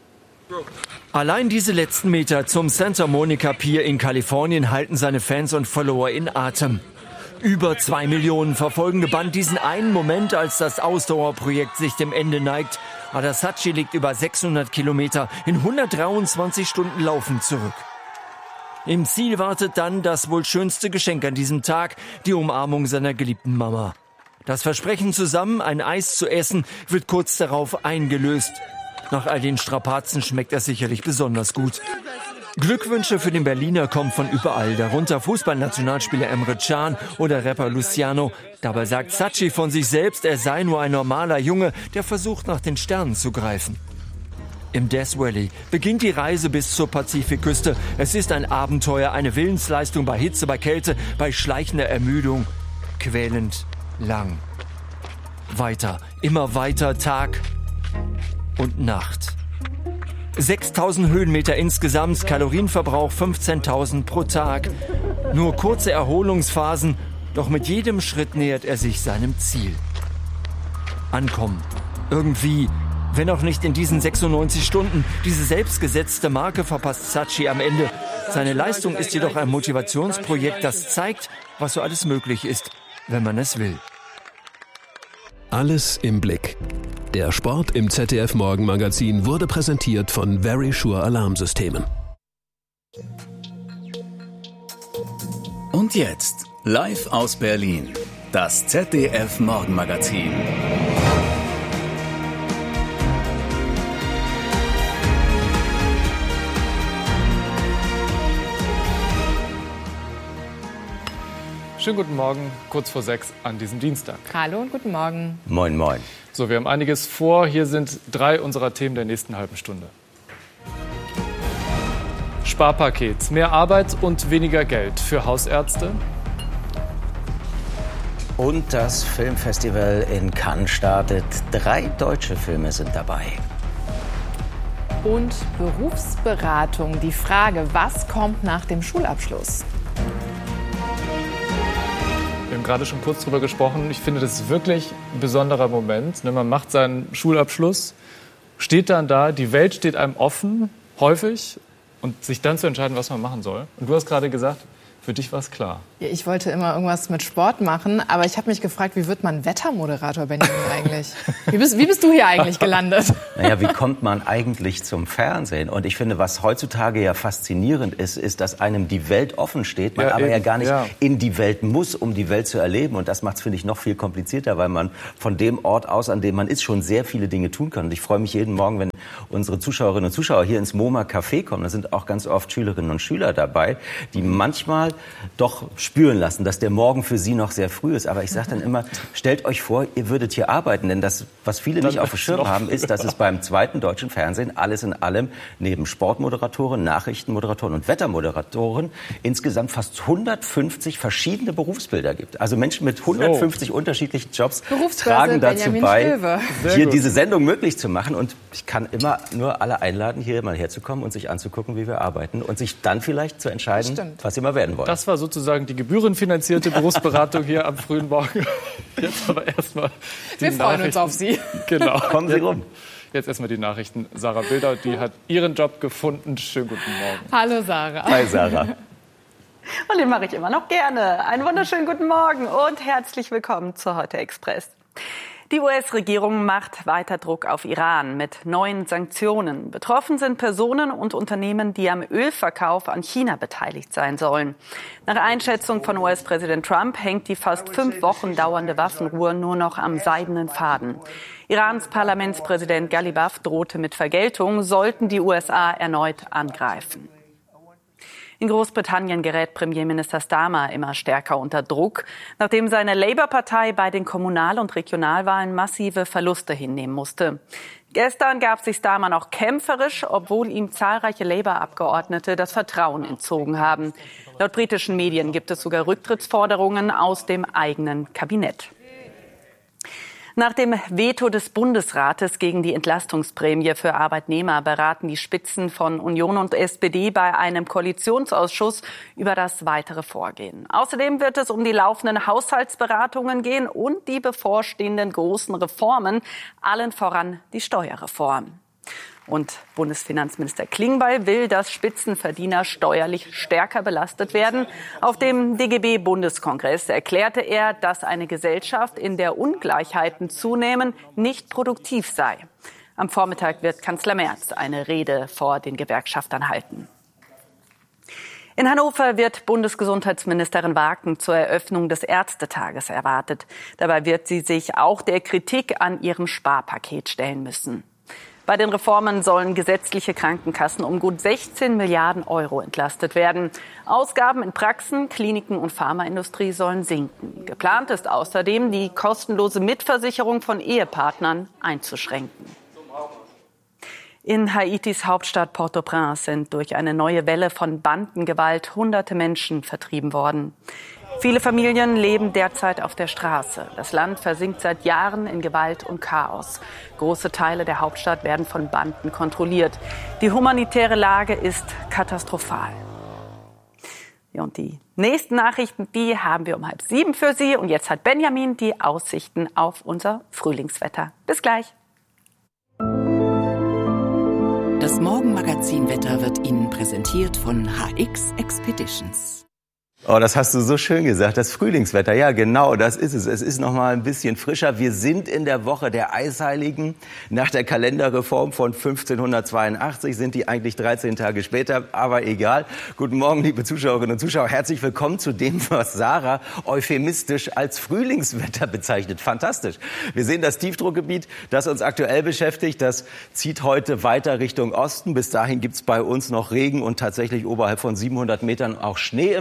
Allein diese letzten Meter zum Santa Monica Pier in Kalifornien halten seine Fans und Follower in Atem. Über 2 Millionen verfolgen gebannt diesen einen Moment, als das Ausdauerprojekt sich dem Ende neigt. Ada Sarci liegt über 600 Kilometer in 123 Stunden Laufen zurück. Im Ziel wartet dann das wohl schönste Geschenk an diesem Tag, die Umarmung seiner geliebten Mama. Das Versprechen, zusammen ein Eis zu essen, wird kurz darauf eingelöst. Nach all den Strapazen schmeckt er sicherlich besonders gut. Glückwünsche für den Berliner kommen von überall, darunter Fußballnationalspieler Emre Can oder Rapper Luciano. Dabei sagt Sarci von sich selbst, er sei nur ein normaler Junge, der versucht, nach den Sternen zu greifen. Im Death Valley beginnt die Reise bis zur Pazifikküste. Es ist ein Abenteuer, eine Willensleistung bei Hitze, bei Kälte, bei schleichender Ermüdung. Quälend lang. Weiter, immer weiter, Tag und Nacht. 6.000 Höhenmeter insgesamt, Kalorienverbrauch 15.000 pro Tag. Nur kurze Erholungsphasen, doch mit jedem Schritt nähert er sich seinem Ziel. Ankommen. Irgendwie, wenn auch nicht in diesen 96 Stunden. Diese selbstgesetzte Marke verpasst Sarci am Ende. Seine Leistung ist jedoch ein Motivationsprojekt, das zeigt, was so alles möglich ist, wenn man es will. Alles im Blick. Der Sport im ZDF Morgenmagazin wurde präsentiert von Verisure Alarmsystemen. Und jetzt, live aus Berlin, das ZDF Morgenmagazin. Schönen guten Morgen, kurz vor 6 an diesem Dienstag. Hallo und guten Morgen. Moin, moin. So, wir haben einiges vor. Hier sind 3 unserer Themen der nächsten halben Stunde. Sparpaket, mehr Arbeit und weniger Geld für Hausärzte. Und das Filmfestival in Cannes startet. 3 deutsche Filme sind dabei. Und Berufsberatung. Die Frage, was kommt nach dem Schulabschluss? Wir haben gerade schon kurz drüber gesprochen. Ich finde, das ist wirklich ein besonderer Moment. Man macht seinen Schulabschluss, steht dann da, die Welt steht einem offen, häufig, und sich dann zu entscheiden, was man machen soll. Und du hast gerade gesagt, für dich war es klar. Ja, ich wollte immer irgendwas mit Sport machen, aber ich habe mich gefragt, wie wird man Wettermoderator, Benjamin, eigentlich? Wie bist du hier eigentlich gelandet? Naja, wie kommt man eigentlich zum Fernsehen? Und ich finde, was heutzutage ja faszinierend ist, ist, dass einem die Welt offen steht, man aber ja gar nicht in die Welt muss, um die Welt zu erleben. Und das macht es, finde ich, noch viel komplizierter, weil man von dem Ort aus, an dem man ist, schon sehr viele Dinge tun kann. Und ich freue mich jeden Morgen, wenn unsere Zuschauerinnen und Zuschauer hier ins MoMA Café kommen. Da sind auch ganz oft Schülerinnen und Schüler dabei, die manchmal doch spüren lassen, dass der Morgen für sie noch sehr früh ist. Aber ich sage dann immer, stellt euch vor, ihr würdet hier arbeiten. Denn das, was viele nicht auf dem Schirm haben, ist, dass es beim zweiten deutschen Fernsehen alles in allem neben Sportmoderatoren, Nachrichtenmoderatoren und Wettermoderatoren insgesamt fast 150 verschiedene Berufsbilder gibt. Also Menschen mit 150 unterschiedlichen Jobs tragen dazu bei, hier diese Sendung möglich zu machen. Und ich kann immer nur alle einladen, hier mal herzukommen und sich anzugucken, wie wir arbeiten und sich dann vielleicht zu entscheiden, was sie mal werden wollen. Das war sozusagen die gebührenfinanzierte Berufsberatung hier am frühen Morgen. Jetzt aber erstmal die Wir freuen uns auf Sie. Genau. Kommen Sie rum. Jetzt erstmal die Nachrichten. Sarah Bilder, die hat ihren Job gefunden. Schönen guten Morgen. Hallo Sarah. Hi Sarah. Und den mache ich immer noch gerne. Einen wunderschönen guten Morgen und herzlich willkommen zu Heute Express. Die US-Regierung macht weiter Druck auf Iran mit neuen Sanktionen. Betroffen sind Personen und Unternehmen, die am Ölverkauf an China beteiligt sein sollen. Nach Einschätzung von US-Präsident Trump hängt die fast 5 Wochen dauernde Waffenruhe nur noch am seidenen Faden. Irans Parlamentspräsident Ghalibaf drohte mit Vergeltung, sollten die USA erneut angreifen. In Großbritannien gerät Premierminister Starmer immer stärker unter Druck, nachdem seine Labour-Partei bei den Kommunal- und Regionalwahlen massive Verluste hinnehmen musste. Gestern gab sich Starmer noch kämpferisch, obwohl ihm zahlreiche Labour-Abgeordnete das Vertrauen entzogen haben. Laut britischen Medien gibt es sogar Rücktrittsforderungen aus dem eigenen Kabinett. Nach dem Veto des Bundesrates gegen die Entlastungsprämie für Arbeitnehmer beraten die Spitzen von Union und SPD bei einem Koalitionsausschuss über das weitere Vorgehen. Außerdem wird es um die laufenden Haushaltsberatungen gehen und die bevorstehenden großen Reformen, allen voran die Steuerreform. Und Bundesfinanzminister Klingbeil will, dass Spitzenverdiener steuerlich stärker belastet werden. Auf dem DGB-Bundeskongress erklärte er, dass eine Gesellschaft, in der Ungleichheiten zunehmen, nicht produktiv sei. Am Vormittag wird Kanzler Merz eine Rede vor den Gewerkschaftern halten. In Hannover wird Bundesgesundheitsministerin Waken zur Eröffnung des Ärztetages erwartet. Dabei wird sie sich auch der Kritik an ihrem Sparpaket stellen müssen. Bei den Reformen sollen gesetzliche Krankenkassen um gut 16 Milliarden Euro entlastet werden. Ausgaben in Praxen, Kliniken und Pharmaindustrie sollen sinken. Geplant ist außerdem, die kostenlose Mitversicherung von Ehepartnern einzuschränken. In Haitis Hauptstadt Port-au-Prince sind durch eine neue Welle von Bandengewalt hunderte Menschen vertrieben worden. Viele Familien leben derzeit auf der Straße. Das Land versinkt seit Jahren in Gewalt und Chaos. Große Teile der Hauptstadt werden von Banden kontrolliert. Die humanitäre Lage ist katastrophal. Ja, und die nächsten Nachrichten, die haben wir um 6:30 für Sie. Und jetzt hat Benjamin die Aussichten auf unser Frühlingswetter. Bis gleich. Das Morgenmagazin-Wetter wird Ihnen präsentiert von HX Expeditions. Oh, das hast du so schön gesagt, das Frühlingswetter. Ja, genau, das ist es. Es ist noch mal ein bisschen frischer. Wir sind in der Woche der Eisheiligen. Nach der Kalenderreform von 1582 sind die eigentlich 13 Tage später, aber egal. Guten Morgen, liebe Zuschauerinnen und Zuschauer. Herzlich willkommen zu dem, was Sarah euphemistisch als Frühlingswetter bezeichnet. Fantastisch. Wir sehen das Tiefdruckgebiet, das uns aktuell beschäftigt. Das zieht heute weiter Richtung Osten. Bis dahin gibt's bei uns noch Regen und tatsächlich oberhalb von 700 Metern auch Schnee im Land. Und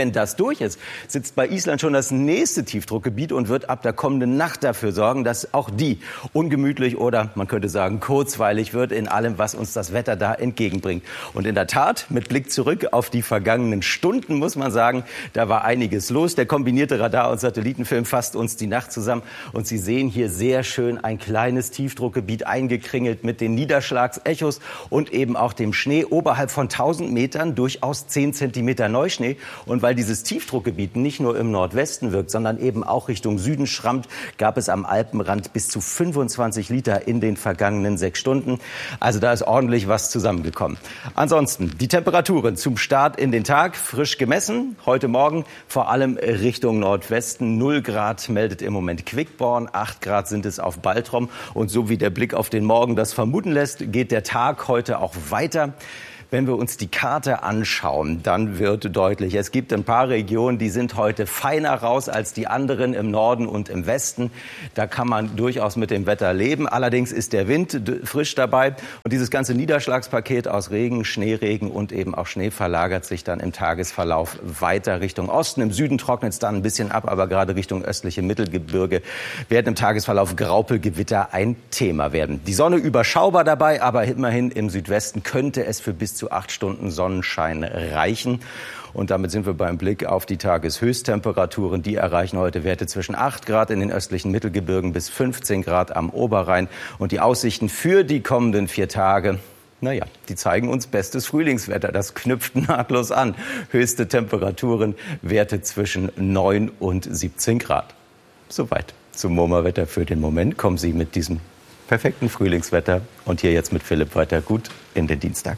wenn das durch ist, sitzt bei Island schon das nächste Tiefdruckgebiet und wird ab der kommenden Nacht dafür sorgen, dass auch die ungemütlich oder man könnte sagen kurzweilig wird in allem, was uns das Wetter da entgegenbringt. Und in der Tat, mit Blick zurück auf die vergangenen Stunden, muss man sagen, da war einiges los. Der kombinierte Radar- und Satellitenfilm fasst uns die Nacht zusammen. Und Sie sehen hier sehr schön ein kleines Tiefdruckgebiet eingekringelt mit den Niederschlagsechos und eben auch dem Schnee oberhalb von 1000 Metern, durchaus 10 Zentimeter Neuschnee. Und weil dieses Tiefdruckgebiet nicht nur im Nordwesten wirkt, sondern eben auch Richtung Süden schrammt, gab es am Alpenrand bis zu 25 Liter in den vergangenen 6 Stunden. Also da ist ordentlich was zusammengekommen. Ansonsten die Temperaturen zum Start in den Tag frisch gemessen. Heute Morgen vor allem Richtung Nordwesten. 0 Grad meldet im Moment Quickborn, 8 Grad sind es auf Baltrom. Und so wie der Blick auf den Morgen das vermuten lässt, geht der Tag heute auch weiter. Wenn wir uns die Karte anschauen, dann wird deutlich, es gibt ein paar Regionen, die sind heute feiner raus als die anderen im Norden und im Westen. Da kann man durchaus mit dem Wetter leben. Allerdings ist der Wind frisch dabei. Und dieses ganze Niederschlagspaket aus Regen, Schneeregen und eben auch Schnee verlagert sich dann im Tagesverlauf weiter Richtung Osten. Im Süden trocknet es dann ein bisschen ab, aber gerade Richtung östliche Mittelgebirge werden im Tagesverlauf Graupelgewitter ein Thema werden. Die Sonne überschaubar dabei, aber immerhin im Südwesten könnte es für bis zu 8 Stunden Sonnenschein reichen. Und damit sind wir beim Blick auf die Tageshöchsttemperaturen. Die erreichen heute Werte zwischen 8 Grad in den östlichen Mittelgebirgen bis 15 Grad am Oberrhein. Und die Aussichten für die kommenden 4 Tage, naja, die zeigen uns bestes Frühlingswetter. Das knüpft nahtlos an. Höchste Temperaturen, Werte zwischen 9 und 17 Grad. Soweit zum MoMA-Wetter für den Moment. Kommen Sie mit diesem perfekten Frühlingswetter und hier jetzt mit Philipp weiter gut in den Dienstag.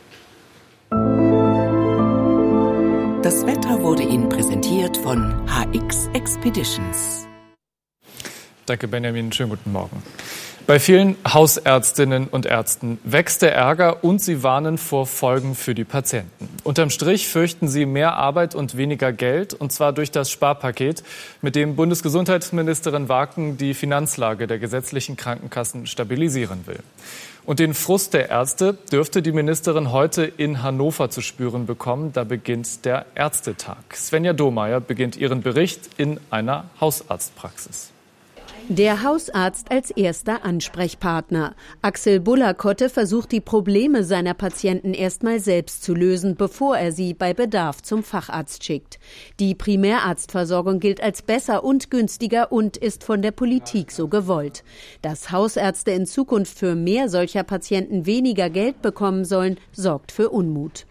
Das Wetter wurde Ihnen präsentiert von HX Expeditions. Danke, Benjamin. Schönen guten Morgen. Bei vielen Hausärztinnen und Ärzten wächst der Ärger und sie warnen vor Folgen für die Patienten. Unterm Strich fürchten sie mehr Arbeit und weniger Geld, und zwar durch das Sparpaket, mit dem Bundesgesundheitsministerin Wagen die Finanzlage der gesetzlichen Krankenkassen stabilisieren will. Und den Frust der Ärzte dürfte die Ministerin heute in Hannover zu spüren bekommen. Da beginnt der Ärztetag. Svenja Domeyer beginnt ihren Bericht in einer Hausarztpraxis. Der Hausarzt als erster Ansprechpartner. Axel Bullakotte versucht, die Probleme seiner Patienten erstmal selbst zu lösen, bevor er sie bei Bedarf zum Facharzt schickt. Die Primärarztversorgung gilt als besser und günstiger und ist von der Politik so gewollt. Dass Hausärzte in Zukunft für mehr solcher Patienten weniger Geld bekommen sollen, sorgt für Unmut.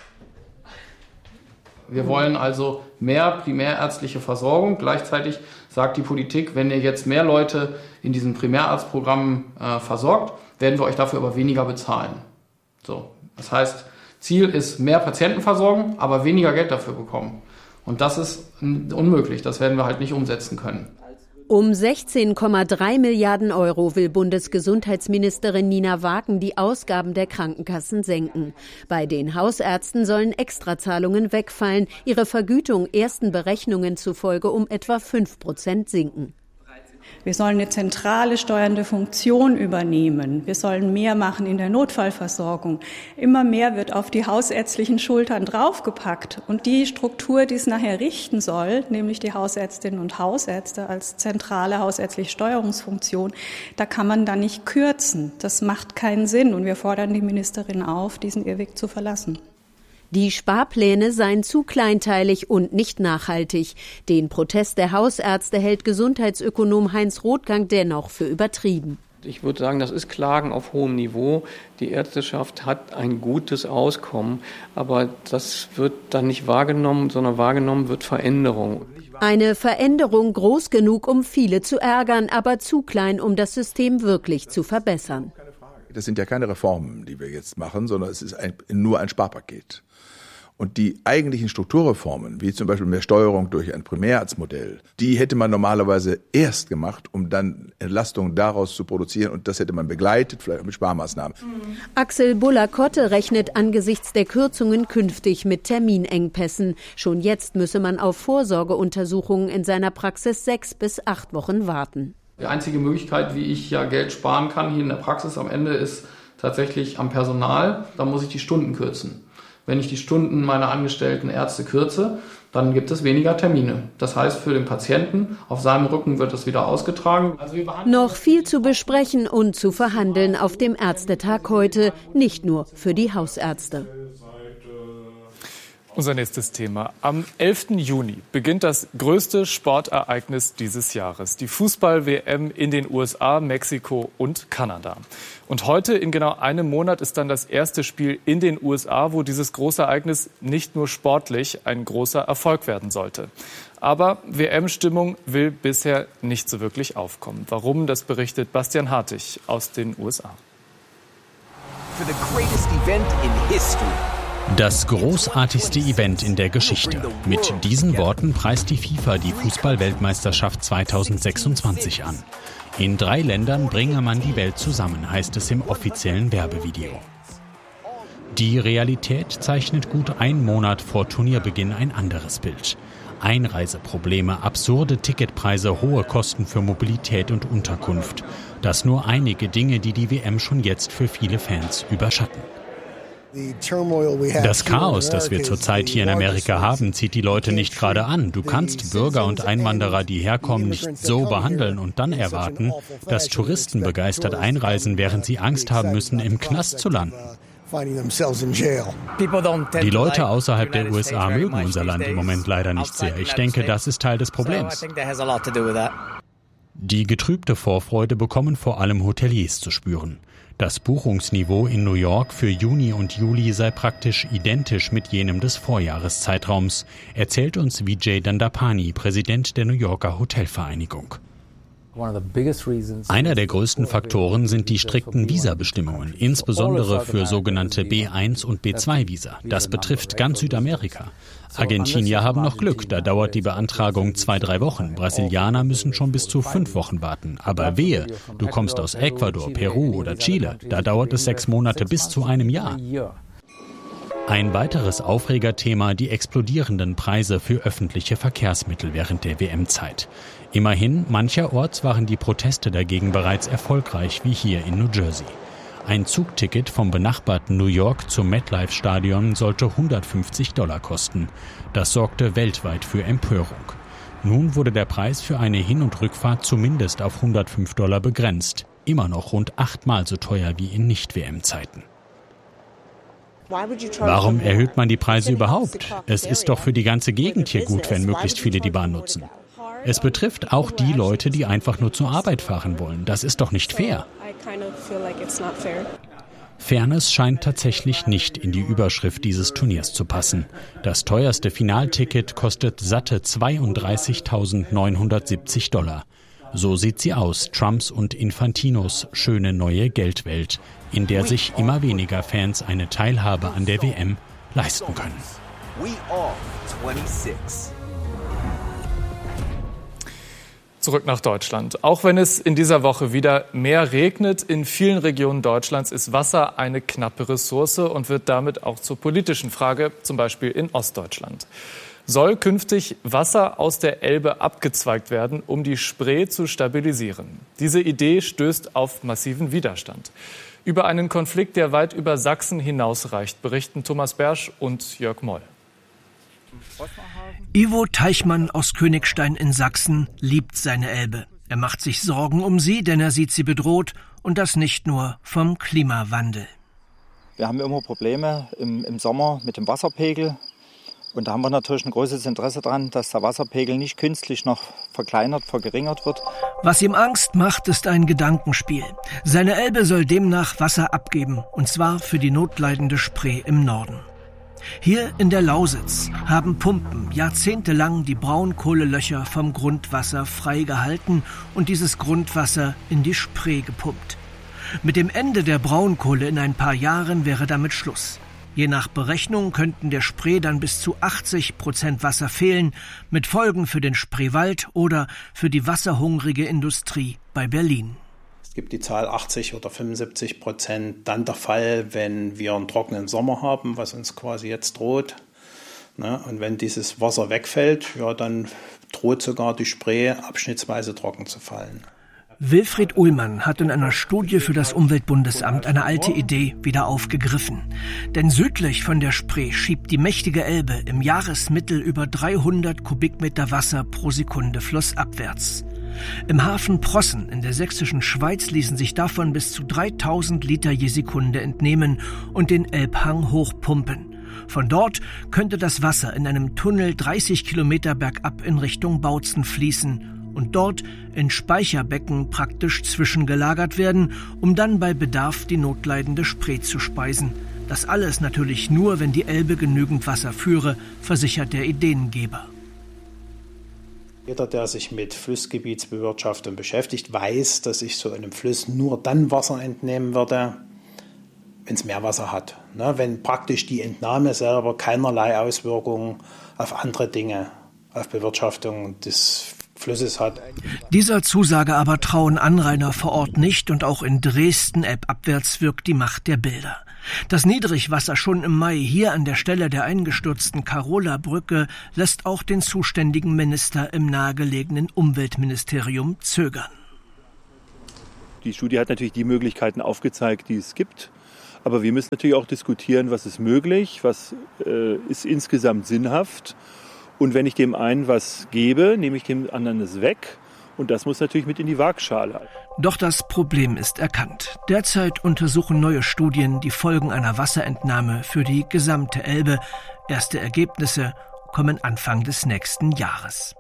Wir wollen also mehr primärärztliche Versorgung. Gleichzeitig sagt die Politik, wenn ihr jetzt mehr Leute in diesen Primärarztprogrammen versorgt, werden wir euch dafür aber weniger bezahlen. So, das heißt, Ziel ist mehr Patienten versorgen, aber weniger Geld dafür bekommen. Und das ist unmöglich. Das werden wir halt nicht umsetzen können. Um 16,3 Milliarden Euro will Bundesgesundheitsministerin Nina Wagen die Ausgaben der Krankenkassen senken. Bei den Hausärzten sollen Extrazahlungen wegfallen, ihre Vergütung ersten Berechnungen zufolge um etwa 5% sinken. Wir sollen eine zentrale steuernde Funktion übernehmen. Wir sollen mehr machen in der Notfallversorgung. Immer mehr wird auf die hausärztlichen Schultern draufgepackt. Und die Struktur, die es nachher richten soll, nämlich die Hausärztinnen und Hausärzte als zentrale hausärztliche Steuerungsfunktion, da kann man dann nicht kürzen. Das macht keinen Sinn. Und wir fordern die Ministerin auf, diesen Irrweg zu verlassen. Die Sparpläne seien zu kleinteilig und nicht nachhaltig. Den Protest der Hausärzte hält Gesundheitsökonom Heinz Rothgang dennoch für übertrieben. Ich würde sagen, das ist Klagen auf hohem Niveau. Die Ärzteschaft hat ein gutes Auskommen, aber das wird dann nicht wahrgenommen, sondern wahrgenommen wird Veränderung. Eine Veränderung groß genug, um viele zu ärgern, aber zu klein, um das System wirklich zu verbessern. Das sind ja keine Reformen, die wir jetzt machen, sondern es ist nur ein Sparpaket. Und die eigentlichen Strukturreformen, wie zum Beispiel mehr Steuerung durch ein Primärarztmodell, die hätte man normalerweise erst gemacht, um dann Entlastungen daraus zu produzieren. Und das hätte man begleitet, vielleicht mit Sparmaßnahmen. Axel Bullakotte rechnet angesichts der Kürzungen künftig mit Terminengpässen. Schon jetzt müsse man auf Vorsorgeuntersuchungen in seiner Praxis 6 bis 8 Wochen warten. Die einzige Möglichkeit, wie ich ja Geld sparen kann hier in der Praxis am Ende, ist tatsächlich am Personal. Da muss ich die Stunden kürzen. Wenn ich die Stunden meiner angestellten Ärzte kürze, dann gibt es weniger Termine. Das heißt, für den Patienten, auf seinem Rücken wird es wieder ausgetragen. Noch viel zu besprechen und zu verhandeln auf dem Ärztetag heute, nicht nur für die Hausärzte. Unser nächstes Thema. Am 11. Juni beginnt das größte Sportereignis dieses Jahres. Die Fußball-WM in den USA, Mexiko und Kanada. Und heute, in genau einem Monat, ist dann das erste Spiel in den USA, wo dieses große Ereignis nicht nur sportlich ein großer Erfolg werden sollte. Aber WM-Stimmung will bisher nicht so wirklich aufkommen. Warum, das berichtet Bastian Hartig aus den USA. For the greatest event in history. Das großartigste Event in der Geschichte. Mit diesen Worten preist die FIFA die Fußball-Weltmeisterschaft 2026 an. In 3 Ländern bringe man die Welt zusammen, heißt es im offiziellen Werbevideo. Die Realität zeichnet gut einen Monat vor Turnierbeginn ein anderes Bild. Einreiseprobleme, absurde Ticketpreise, hohe Kosten für Mobilität und Unterkunft. Das nur einige Dinge, die die WM schon jetzt für viele Fans überschatten. Das Chaos, das wir zurzeit hier in Amerika haben, zieht die Leute nicht gerade an. Du kannst Bürger und Einwanderer, die herkommen, nicht so behandeln und dann erwarten, dass Touristen begeistert einreisen, während sie Angst haben müssen, im Knast zu landen. Die Leute außerhalb der USA mögen unser Land im Moment leider nicht sehr. Ich denke, das ist Teil des Problems. Die getrübte Vorfreude bekommen vor allem Hoteliers zu spüren. Das Buchungsniveau in New York für Juni und Juli sei praktisch identisch mit jenem des Vorjahreszeitraums, erzählt uns Vijay Dandapani, Präsident der New Yorker Hotelvereinigung. Einer der größten Faktoren sind die strikten Visabestimmungen, insbesondere für sogenannte B1 und B2-Visa. Das betrifft ganz Südamerika. Argentinier haben noch Glück, da dauert die Beantragung 2-3 Wochen. Brasilianer müssen schon bis zu 5 Wochen warten. Aber wehe, du kommst aus Ecuador, Peru oder Chile, da dauert es 6 Monate bis zu einem Jahr. Ein weiteres Aufregerthema, die explodierenden Preise für öffentliche Verkehrsmittel während der WM-Zeit. Immerhin, mancherorts waren die Proteste dagegen bereits erfolgreich, wie hier in New Jersey. Ein Zugticket vom benachbarten New York zum MetLife-Stadion sollte $150 kosten. Das sorgte weltweit für Empörung. Nun wurde der Preis für eine Hin- und Rückfahrt zumindest auf $105 begrenzt. Immer noch rund 8-mal so teuer wie in Nicht-WM-Zeiten. Warum erhöht man die Preise überhaupt? Es ist doch für die ganze Gegend hier gut, wenn möglichst viele die Bahn nutzen. Es betrifft auch die Leute, die einfach nur zur Arbeit fahren wollen. Das ist doch nicht fair. Fairness scheint tatsächlich nicht in die Überschrift dieses Turniers zu passen. Das teuerste Finalticket kostet satte $32.970. So sieht sie aus, Trumps und Infantinos schöne neue Geldwelt, in der sich immer weniger Fans eine Teilhabe an der WM leisten können. Zurück nach Deutschland. Auch wenn es in dieser Woche wieder mehr regnet, in vielen Regionen Deutschlands ist Wasser eine knappe Ressource und wird damit auch zur politischen Frage, zum Beispiel in Ostdeutschland. Soll künftig Wasser aus der Elbe abgezweigt werden, um die Spree zu stabilisieren? Diese Idee stößt auf massiven Widerstand. Über einen Konflikt, der weit über Sachsen hinausreicht, berichten Thomas Bersch und Jörg Moll. Ivo Teichmann aus Königstein in Sachsen liebt seine Elbe. Er macht sich Sorgen um sie, denn er sieht sie bedroht, und das nicht nur vom Klimawandel. Wir haben immer Probleme im Sommer mit dem Wasserpegel. Und da haben wir natürlich ein großes Interesse daran, dass der Wasserpegel nicht künstlich noch verringert wird. Was ihm Angst macht, ist ein Gedankenspiel. Seine Elbe soll demnach Wasser abgeben, und zwar für die notleidende Spree im Norden. Hier in der Lausitz haben Pumpen jahrzehntelang die Braunkohlelöcher vom Grundwasser freigehalten und dieses Grundwasser in die Spree gepumpt. Mit dem Ende der Braunkohle in ein paar Jahren wäre damit Schluss. Je nach Berechnung könnten der Spree dann bis zu 80% Wasser fehlen, mit Folgen für den Spreewald oder für die wasserhungrige Industrie bei Berlin. Es gibt die Zahl 80 oder 75% dann der Fall, wenn wir einen trockenen Sommer haben, was uns quasi jetzt droht. Und wenn dieses Wasser wegfällt, ja, dann droht sogar die Spree abschnittsweise trocken zu fallen. Wilfried Ullmann hat in einer Studie für das Umweltbundesamt eine alte Idee wieder aufgegriffen. Denn südlich von der Spree schiebt die mächtige Elbe im Jahresmittel über 300 Kubikmeter Wasser pro Sekunde flussabwärts. Im Hafen Prossen in der sächsischen Schweiz ließen sich davon bis zu 3000 Liter je Sekunde entnehmen und den Elbhang hochpumpen. Von dort könnte das Wasser in einem Tunnel 30 Kilometer bergab in Richtung Bautzen fließen und dort in Speicherbecken praktisch zwischengelagert werden, um dann bei Bedarf die notleidende Spree zu speisen. Das alles natürlich nur, wenn die Elbe genügend Wasser führe, versichert der Ideengeber. Jeder, der sich mit Flussgebietsbewirtschaftung beschäftigt, weiß, dass ich so einem Fluss nur dann Wasser entnehmen würde, wenn es Meerwasser hat. Wenn praktisch die Entnahme selber keinerlei Auswirkungen auf andere Dinge, auf Bewirtschaftung des Flusses hat. Dieser Zusage aber trauen Anrainer vor Ort nicht und auch in Dresden elbabwärts wirkt die Macht der Bilder. Das Niedrigwasser schon im Mai hier an der Stelle der eingestürzten Karola-Brücke lässt auch den zuständigen Minister im nahegelegenen Umweltministerium zögern. Die Studie hat natürlich die Möglichkeiten aufgezeigt, die es gibt. Aber wir müssen natürlich auch diskutieren, was ist möglich, was ist insgesamt sinnhaft. Und wenn ich dem einen was gebe, nehme ich dem anderen es weg. Und das muss natürlich mit in die Waagschale. Doch das Problem ist erkannt. Derzeit untersuchen neue Studien die Folgen einer Wasserentnahme für die gesamte Elbe. Erste Ergebnisse kommen Anfang des nächsten Jahres.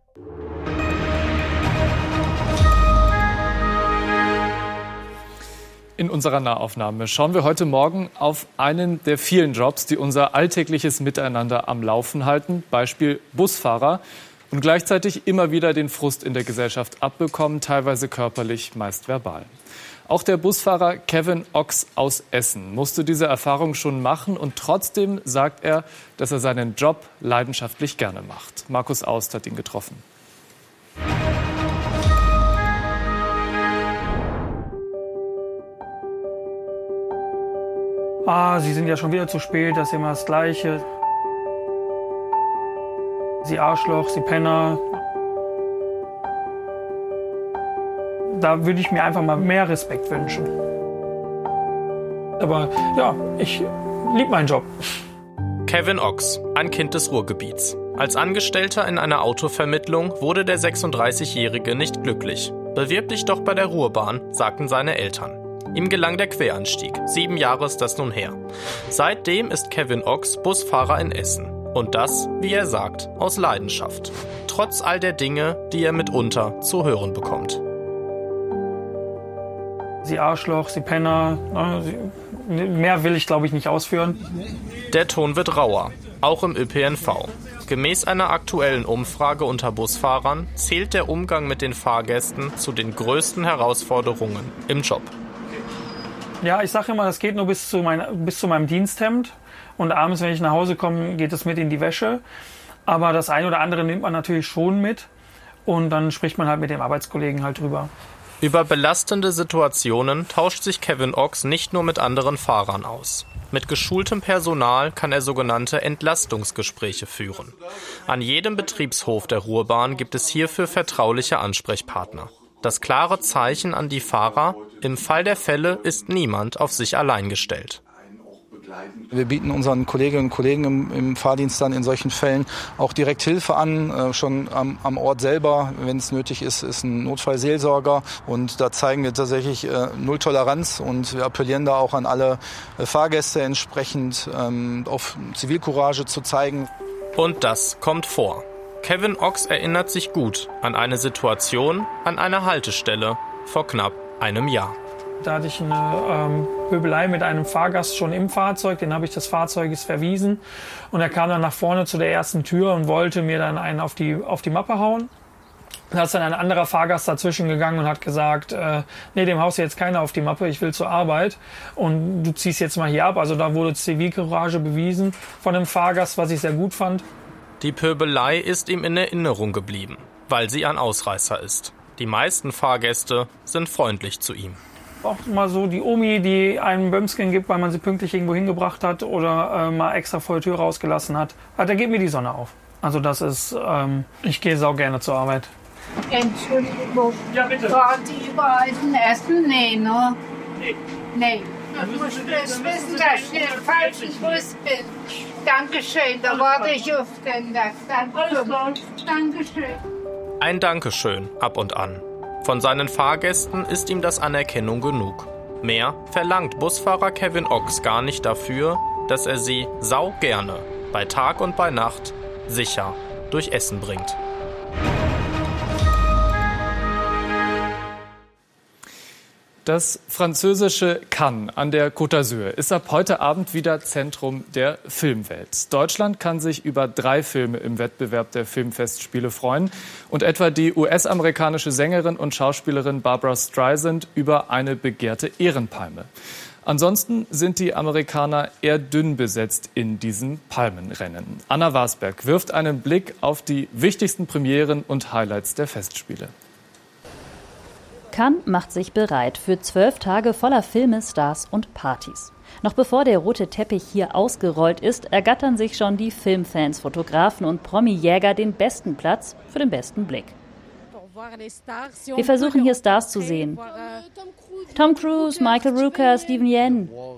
In unserer Nahaufnahme schauen wir heute Morgen auf einen der vielen Jobs, die unser alltägliches Miteinander am Laufen halten. Beispiel Busfahrer. Und gleichzeitig immer wieder den Frust in der Gesellschaft abbekommen, teilweise körperlich, meist verbal. Auch der Busfahrer Kevin Ochs aus Essen musste diese Erfahrung schon machen und trotzdem sagt er, dass er seinen Job leidenschaftlich gerne macht. Markus Aust hat ihn getroffen. Sie sind ja schon wieder zu spät, das ist immer das Gleiche. Sie Arschloch, Sie Penner. Da würde ich mir einfach mal mehr Respekt wünschen. Aber ja, ich liebe meinen Job. Kevin Ochs, ein Kind des Ruhrgebiets. Als Angestellter in einer Autovermittlung wurde der 36-Jährige nicht glücklich. Bewirb dich doch bei der Ruhrbahn, sagten seine Eltern. Ihm gelang der Queranstieg. 7 Jahre ist das nun her. Seitdem ist Kevin Ochs Busfahrer in Essen. Und das, wie er sagt, aus Leidenschaft. Trotz all der Dinge, die er mitunter zu hören bekommt. Sie Arschloch, Sie Penner. Mehr will ich, glaube ich, nicht ausführen. Der Ton wird rauer, auch im ÖPNV. Gemäß einer aktuellen Umfrage unter Busfahrern zählt der Umgang mit den Fahrgästen zu den größten Herausforderungen im Job. Ja, ich sage immer, das geht nur bis zu meinem Diensthemd. Und abends, wenn ich nach Hause komme, geht es mit in die Wäsche. Aber das eine oder andere nimmt man natürlich schon mit. Und dann spricht man halt mit dem Arbeitskollegen halt drüber. Über belastende Situationen tauscht sich Kevin Ochs nicht nur mit anderen Fahrern aus. Mit geschultem Personal kann er sogenannte Entlastungsgespräche führen. An jedem Betriebshof der Ruhrbahn gibt es hierfür vertrauliche Ansprechpartner. Das klare Zeichen an die Fahrer: Im Fall der Fälle ist niemand auf sich allein gestellt. Wir bieten unseren Kolleginnen und Kollegen im Fahrdienst dann in solchen Fällen auch direkt Hilfe an. Schon am Ort selber, wenn es nötig ist, ist ein Notfallseelsorger. Und da zeigen wir tatsächlich null Toleranz. Und wir appellieren da auch an alle Fahrgäste entsprechend auf Zivilcourage zu zeigen. Und das kommt vor. Kevin Ochs erinnert sich gut an eine Situation an einer Haltestelle vor knapp einem Jahr. Da hatte ich eine Pöbelei mit einem Fahrgast schon im Fahrzeug, den habe ich des Fahrzeuges verwiesen. Und er kam dann nach vorne zu der ersten Tür und wollte mir dann einen auf die Mappe hauen. Da ist dann ein anderer Fahrgast dazwischen gegangen und hat gesagt, nee, dem haust du jetzt keiner auf die Mappe, ich will zur Arbeit und du ziehst jetzt mal hier ab. Also da wurde Zivilcourage bewiesen von dem Fahrgast, was ich sehr gut fand. Die Pöbelei ist ihm in Erinnerung geblieben, weil sie ein Ausreißer ist. Die meisten Fahrgäste sind freundlich zu ihm. Auch mal so die Omi, die einen Bömsken gibt, weil man sie pünktlich irgendwo hingebracht hat oder mal extra vor der Tür rausgelassen hat. Da geht mir die Sonne auf. Also das ist, ich gehe sau gerne zur Arbeit. Entschuldigung. Ja, bitte. Waren Sie überall zum Essen? Nee, ne? Nee. Ich muss wissen, dass ich den falschen Bus bin. Dankeschön, da warte ich auf den Dankeschön. Ein Dankeschön ab und an. Von seinen Fahrgästen ist ihm das Anerkennung genug. Mehr verlangt Busfahrer Kevin Ochs gar nicht dafür, dass er sie saugerne bei Tag und bei Nacht sicher durch Essen bringt. Das französische Cannes an der Côte d'Azur ist ab heute Abend wieder Zentrum der Filmwelt. Deutschland kann sich über 3 Filme im Wettbewerb der Filmfestspiele freuen und etwa die US-amerikanische Sängerin und Schauspielerin Barbra Streisand über eine begehrte Ehrenpalme. Ansonsten sind die Amerikaner eher dünn besetzt in diesem Palmenrennen. Anna Wasberg wirft einen Blick auf die wichtigsten Premieren und Highlights der Festspiele. Cannes macht sich bereit für 12 Tage voller Filme, Stars und Partys. Noch bevor der rote Teppich hier ausgerollt ist, ergattern sich schon die Filmfans, Fotografen und Promi-Jäger den besten Platz für den besten Blick. Wir versuchen hier Stars zu sehen. Tom Cruise, Michael Rooker, Steven Yeun.